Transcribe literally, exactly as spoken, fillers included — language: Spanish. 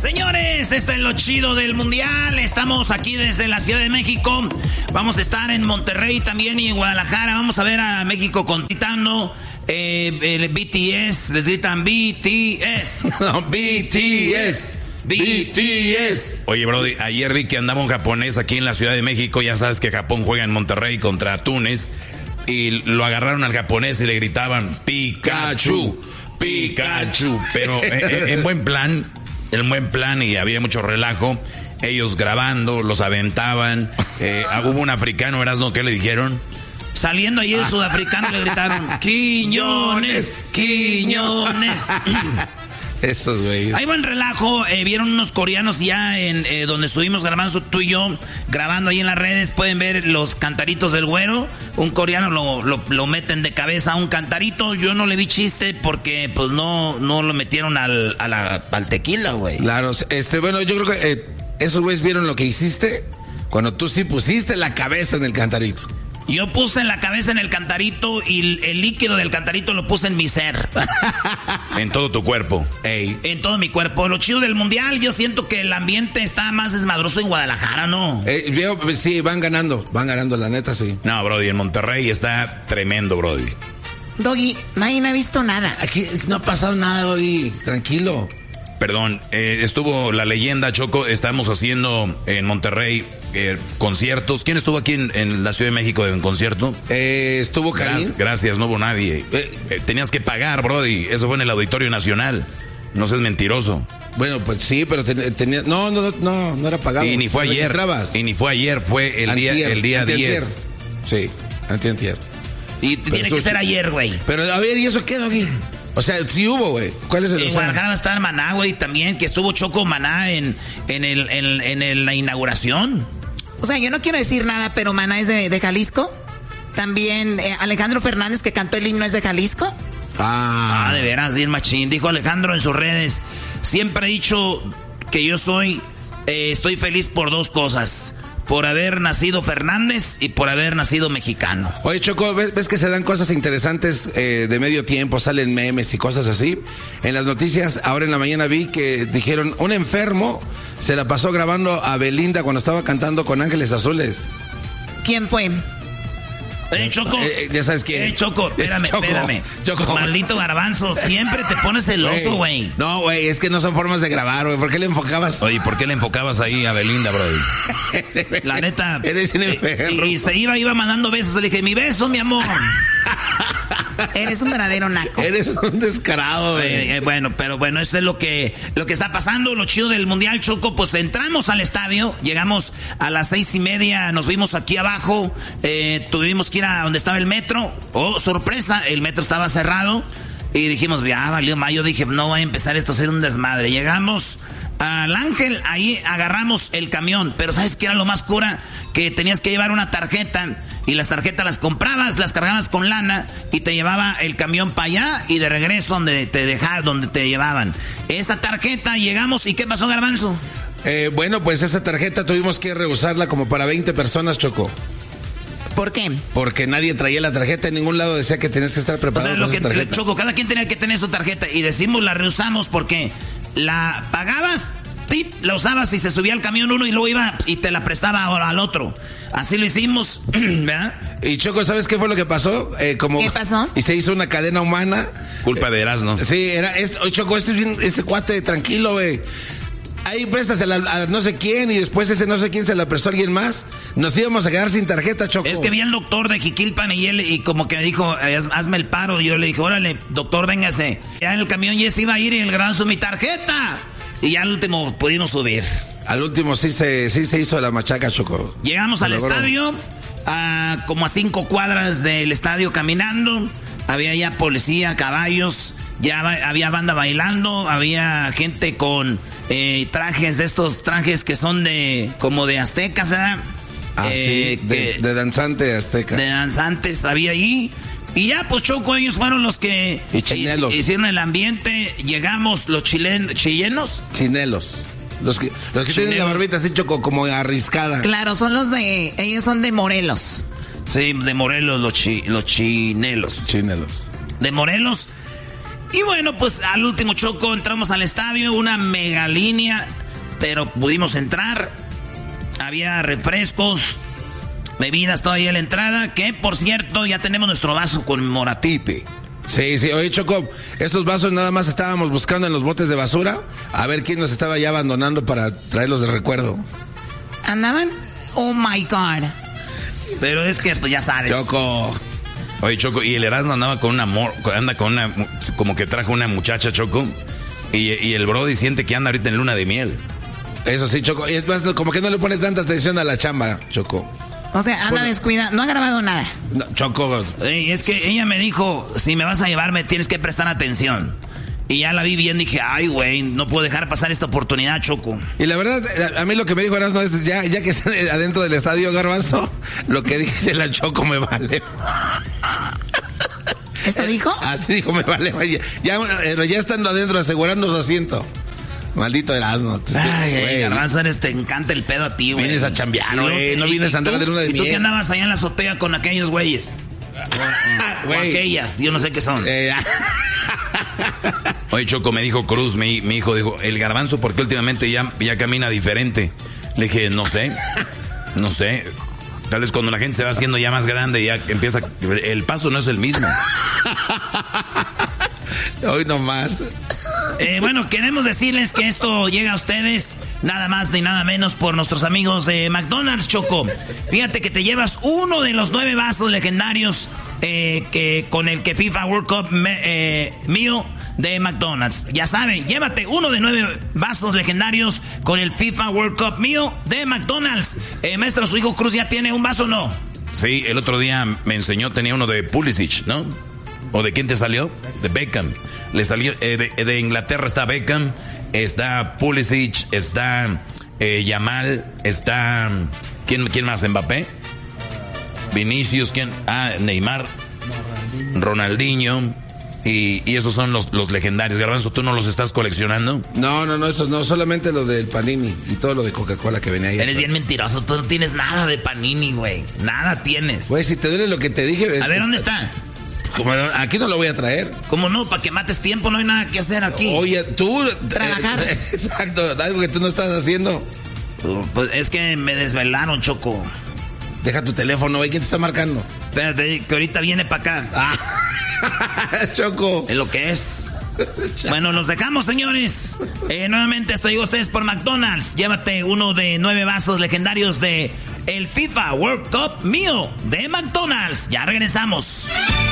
Señores, este es lo chido del mundial. Estamos aquí desde la Ciudad de México. Vamos a estar en Monterrey también y en Guadalajara. Vamos a ver a México conquistando. Eh, el B T S, les gritan B T S. No, B T S. B T S. Oye, Brody, ayer vi que andaba un japonés aquí en la Ciudad de México. Ya sabes que Japón juega en Monterrey contra Túnez. Y lo agarraron al japonés y le gritaban Pikachu, Pikachu. Pero en, en buen plan, en buen plan, y había mucho relajo. Ellos grabando, los aventaban. Eh, hubo un africano, ¿verdad? ¿No? ¿Qué le dijeron? Saliendo ahí el sudafricano le gritaron Quiñones, Quiñones. Esos güeyes. Hay buen relajo, eh, vieron unos coreanos ya en eh, donde estuvimos grabando tú y yo, grabando ahí en las redes, pueden ver los cantaritos del güero. Un coreano lo, lo, lo meten de cabeza a un cantarito. Yo no le vi chiste porque pues no, no lo metieron al, a la, al tequila, güey. Claro, este, bueno, yo creo que eh, esos güeyes vieron lo que hiciste cuando tú sí pusiste la cabeza en el cantarito. Yo puse la cabeza en el cantarito y el, el líquido del cantarito lo puse en mi ser. En todo tu cuerpo. Ey. En todo mi cuerpo. Lo chido del mundial, yo siento que el ambiente está más desmadroso en Guadalajara, ¿no? Eh, veo, sí, van ganando, van ganando, la neta, sí. No, Brody, en Monterrey está tremendo, Brody. Doggy, nadie me ha visto nada. Aquí no ha pasado nada, Doggy, tranquilo. Perdón, eh, estuvo la leyenda, Choco, estamos haciendo en Monterrey eh, conciertos. ¿Quién estuvo aquí en, en la Ciudad de México en concierto? Eh, estuvo Karim. Gracias, gracias, no hubo nadie. Eh, eh, tenías que pagar, Brody, eso fue en el Auditorio Nacional. No seas mentiroso. Bueno, pues sí, pero ten, tenía... No, no, no, no era pagado. Y ni fue no ayer. Y ni fue ayer, fue el antier, día el día antier, diez. Sí, antier. Y pero tiene que ser ayer, güey. Pero a ver, ¿y eso qué, Doggy? O sea, sí hubo, güey. ¿Cuál es el? En Guadalajara va a estar Maná, güey, también, que estuvo Choco Maná en, en, el, en, en el, la inauguración. O sea, yo no quiero decir nada, pero Maná es de, de Jalisco. También eh, Alejandro Fernández, que cantó el himno, es de Jalisco. Ah, ah de veras, bien machín. Dijo Alejandro en sus redes, siempre he dicho que yo soy, eh, estoy feliz por dos cosas. Por haber nacido Fernández y por haber nacido mexicano. Oye, Choco, ¿ves, ves que se dan cosas interesantes eh, de medio tiempo? Salen memes y cosas así. En las noticias, ahora en la mañana vi que dijeron, un enfermo se la pasó grabando a Belinda cuando estaba cantando con Ángeles Azules. ¿Quién fue? Eh, Choco. Eh, ya sabes quién. Eh, Choco, espérame, Choco, espérame. Choco. Maldito garbanzo, siempre te pones celoso, güey. No, güey, es que no son formas de grabar, güey. ¿Por qué le enfocabas? Oye, ¿por qué le enfocabas ahí a Belinda, Brody? La neta. Eres un enfermo. Y, y se iba, iba mandando besos. Le dije, mi beso, mi amor. Eres un verdadero naco. Eres un descarado, güey. Eh, eh, bueno, pero bueno, eso es lo que, lo que está pasando. Lo chido del Mundial, Choco, pues entramos al estadio, llegamos a las seis y media, nos vimos aquí abajo, eh, tuvimos que ir a donde estaba el metro. Oh, sorpresa, el metro estaba cerrado. Y dijimos, ya valió más. Yo dije, no va a empezar esto a ser un desmadre. Llegamos al Ángel, ahí agarramos el camión. Pero ¿sabes qué era lo más cura? Que tenías que llevar una tarjeta. Y las tarjetas las comprabas, las cargabas con lana y te llevaba el camión para allá y de regreso donde te dejaban, donde te llevaban. Esa tarjeta, llegamos y ¿qué pasó, Garbanzo? Eh, bueno, pues esa tarjeta tuvimos que reusarla como para veinte personas, Choco. ¿Por qué? Porque nadie traía la tarjeta, en ningún lado decía que tenías que estar preparado. O sea, lo con que, esa tarjeta. Choco, cada quien tenía que tener su tarjeta y decimos la reusamos porque la pagabas, tit, la usabas y se subía al camión uno y luego iba y te la prestaba al otro. Así lo hicimos, ¿verdad? Y Choco, ¿sabes qué fue lo que pasó? Eh, como, ¿Qué pasó? Y se hizo una cadena humana. Culpa de Erasmo. Sí, era esto, Choco, este, este cuate, tranquilo, güey. Ahí préstasela a, a no sé quién y después ese no sé quién se la prestó a alguien más. Nos íbamos a quedar sin tarjeta, Choco. Es que vi al doctor de Jiquilpan y él y como que me dijo, Haz, hazme el paro. Y yo le dije, órale, doctor, véngase. Ya en el camión ya se iba a ir y el Garbanzo, mi tarjeta. Y ya al último pudimos subir. Al último sí se, sí se hizo la machaca, Choco. Llegamos se al logró. estadio, a como a cinco cuadras del estadio caminando. Había ya policía, caballos, ya ba- había banda bailando, había gente con eh, trajes de estos trajes que son de como de aztecas, ¿verdad? Ah, Eh, sí, de, que- de danzante azteca. de danzantes había ahí. Y ya, pues Choco, ellos fueron los que Y chinelos. hicieron el ambiente. Llegamos los chilen, chilenos. Chinelos. Los que, los que tienen la barbita así, Choco, como arriscada. Claro, son los de... Ellos son de Morelos. Sí, de Morelos, los, chi, los chinelos. Chinelos. De Morelos. Y bueno, pues al último, Choco, entramos al estadio, una mega línea, pero pudimos entrar. Había refrescos, bebidas todavía en la entrada, que por cierto ya tenemos nuestro vaso conmemorativo. Sí, sí, oye Choco, esos vasos nada más estábamos buscando en los botes de basura, a ver quién nos estaba ya abandonando para traerlos de recuerdo. ¿Andaban? Oh my God. Pero es que pues ya sabes. Choco. Oye, Choco, y el Erasmo andaba con una, mor, anda con una, como que trajo una muchacha, Choco, y, y el Brody siente que anda ahorita en luna de miel. Eso sí, Choco, y es más, como que no le pone tanta atención a la chamba, Choco. O sea, anda Bueno, descuida, no ha grabado nada. No, Choco. Ey, es que ella me dijo, si me vas a llevar me tienes que prestar atención. Y ya la vi bien, dije, ay, güey, no puedo dejar pasar esta oportunidad, Choco. Y la verdad, a mí lo que me dijo Erasmo es, ya, ya que está adentro del estadio Garbanzo, lo que dice la Choco me vale. ¿Eso dijo? Así dijo, me vale. Ya, ya, ya están adentro asegurando su asiento. Maldito Erasmo. Ay, ay, Garbanzo, eres, te encanta el pedo a ti, güey. Vienes a chambear, güey. No vienes a andar de luna de miel. ¿Y tú miel. qué andabas allá en la azotea con aquellos güeyes? O aquellas, yo no sé qué son. Eh, Oye, Choco, me dijo Cruz, mi, mi hijo, dijo, el Garbanzo, ¿por qué últimamente ya, ya camina diferente? Le dije, no sé, no sé. Tal vez cuando la gente se va haciendo ya más grande, ya empieza, el paso no es el mismo. Hoy nomás. Eh, bueno, queremos decirles que esto llega a ustedes nada más ni nada menos por nuestros amigos de McDonald's, Choco. Fíjate que te llevas uno de los nueve vasos legendarios eh, que con el que FIFA World Cup me, eh, mío de McDonald's. Ya saben, llévate uno de nueve vasos legendarios con el FIFA World Cup mío de McDonald's. Eh, maestro, ¿su hijo Cruz ya tiene un vaso o no? Sí, el otro día me enseñó, tenía uno de Pulisic, ¿no? ¿O de quién te salió? De Beckham. Le salió, eh, de, de Inglaterra está Beckham, está Pulisic, está eh, Yamal, está... ¿quién, ¿Quién más? ¿Mbappé? Vinicius, ¿quién? Ah, Neymar, Ronaldinho... Y, y esos son los, los legendarios. Garbanzo, ¿tú no los estás coleccionando? No, no, no, esos no, solamente lo del Panini y todo lo de Coca-Cola que venía ahí. Eres bien mentiroso, tú no tienes nada de Panini, güey. Nada tienes. Güey, si te duele lo que te dije... A ver, ¿dónde está? Como, aquí no lo voy a traer. ¿Cómo no? Para que mates tiempo, no hay nada que hacer aquí. Oye, tú... Trabajar. Eh, exacto, algo que tú no estás haciendo. Pues es que me desvelaron, Choco. Deja tu teléfono, güey, ¿quién te está marcando? Espérate, que ahorita viene para acá. Ah. Choco. Es lo que es. Bueno, nos dejamos, señores. Eh, nuevamente estoy con ustedes por McDonald's. Llévate uno de nueve vasos legendarios de el FIFA World Cup mío de McDonald's. Ya regresamos.